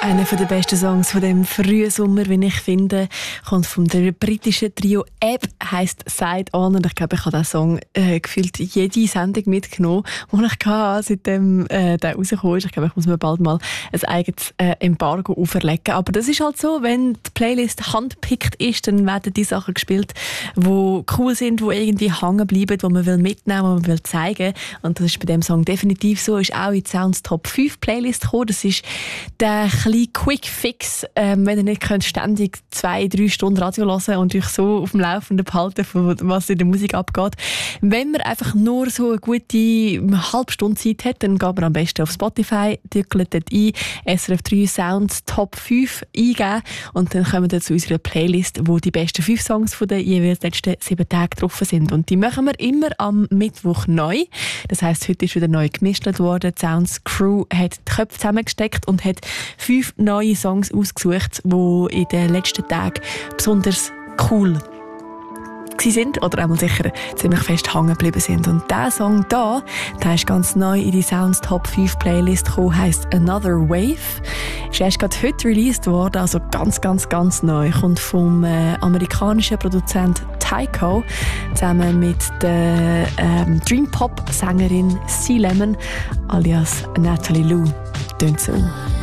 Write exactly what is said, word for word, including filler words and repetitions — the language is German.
Einer der besten Songs von dem frühen Sommer, wie ich finde, kommt vom britischen Trio Ebb, heisst «Side On». Und ich glaube, ich habe diesen Song äh, gefühlt jede Sendung mitgenommen, die ich hatte, seitdem äh, der rausgekommen ist. Ich glaube, ich muss mir bald mal ein eigenes äh, Embargo auferlegen. Aber das ist halt so, wenn die Playlist handpickt ist, dann werden die Sachen gespielt, die cool sind, die irgendwie hängen bleiben, die man will mitnehmen will, die man will zeigen. Und das ist bei dem Song definitiv so. Ist auch in die Sounds Top fünf Playlist gekommen. Das ist der kleine Quick Fix, ähm, wenn ihr nicht könnt ständig zwei, drei Stunden Radio hören und euch so auf dem Laufenden behalten, von was in der Musik abgeht. Wenn man einfach nur so eine gute halbe Stunde Zeit hat, dann geht man am besten auf Spotify, tückelt dort ein, S R F drei Sounds Top fünf eingeben und dann kommen wir zu unserer Playlist, wo die besten fünf Songs von den jeweils letzten sieben Tagen drauf sind. Und die machen wir immer am Mittwoch neu. Das heisst, heute ist wieder neu gemischt worden. Die Sounds Crew hat die Köpfe zusammengesteckt und hat fünf neue Songs ausgesucht, die in den letzten Tagen besonders cool sind oder einmal sicher ziemlich fest hängen geblieben sind. Und dieser Song hier, der ist ganz neu in die Sounds Top fünf Playlist gekommen, heisst «Another Wave». Ist erst gerade heute released worden, also ganz, ganz, ganz neu. Kommt vom äh, amerikanischen Produzent Tycho zusammen mit der ähm, Dream-Pop-Sängerin C. Lemon alias Natalie Lou. Tönt so.